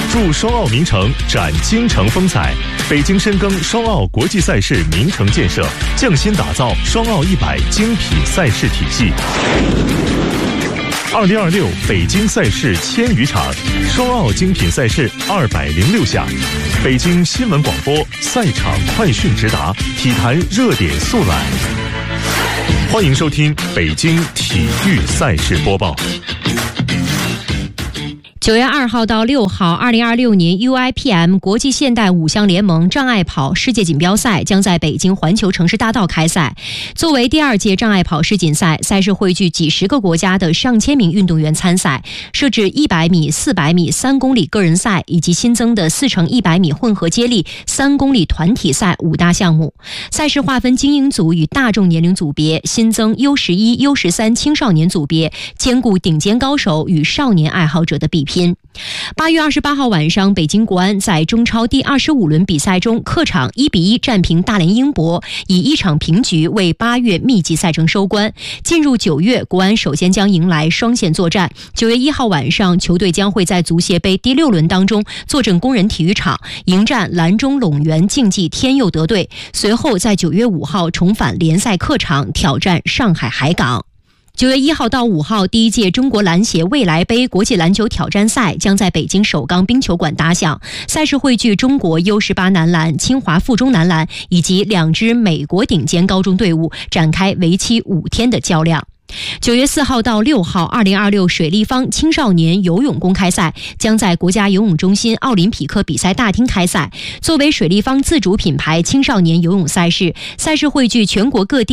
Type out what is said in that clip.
助双奥名城展京城风采。北京深耕双奥国际赛事名城建设，匠心打造双奥100精品赛事体系。2026北京赛事千余场，双奥精品赛事206项。北京新闻广播赛场快讯直达，体坛热点速览。欢迎收听北京体育赛事播报。 9月2号到6号，2026年 UIPM 国际现代5项联盟障碍跑世界锦标赛将在北京环球城市大道开赛。作为第2届障碍跑世锦赛，赛事汇聚几十个国家的上千名运动员参赛，设置100米、400米、3公里个人赛以及新增的4×100米混合接力、3公里团体赛5大项目。赛事划分精英组与大众年龄组别，新增 U11、U13 青少年组别，兼顾顶尖高手与少年爱好者的比拼。8月28号晚上，北京国安在中超第25轮比赛中客场1-1战平大连英博，以1场平局为8月密集赛程收官。进入9月，国安首先将迎来双线作战。9月1号晚上，球队将会在足协杯第6轮当中坐镇工人体育场迎战兰中陇源竞技天佑德队，随后在9月5号重返联赛客场挑战上海海港。9月1号到5号，第1届中国篮协未来杯国际篮球挑战赛将在北京首钢冰球馆打响。赛事汇聚中国 U18 男篮、清华附中男篮以及2支美国顶尖高中队伍，展开为期5天的较量。9月4号到6号，2026水立方青少年游泳公开赛将在国家游泳中心奥林匹克比赛大厅开赛。作为水立方自主品牌青少年游泳赛事，赛事汇聚全国各地